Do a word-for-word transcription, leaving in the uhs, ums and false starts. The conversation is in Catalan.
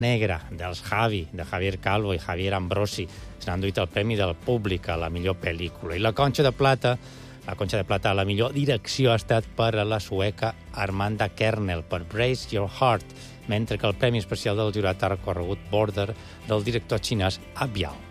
Negra, dels Javi, de Javier Calvo i Javier Ambrosi, se n'han duit el Premi del Públic a la millor pel·lícula. I la Conxa de Plata, la Conxa de Plata a la millor direcció ha estat per a la sueca Armanda Kernel, per Brace Your Heart, mentre que el Premi Especial del Jurat ha recorregut Border del director xinès Abiao.